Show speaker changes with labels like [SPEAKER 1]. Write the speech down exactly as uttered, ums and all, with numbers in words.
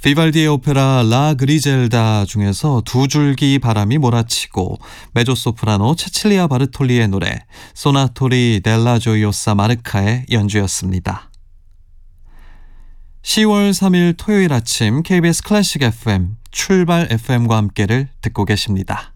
[SPEAKER 1] 비발디의 오페라 라 그리젤다 중에서 두 줄기 바람이 몰아치고 메조소프라노 체칠리아 바르톨리의 노래 소나토리 델라 조이오사 마르카의 연주였습니다. 시월 삼일 토요일 아침 케이비에스 클래식 에프엠 출발 에프엠과 함께를 듣고 계십니다.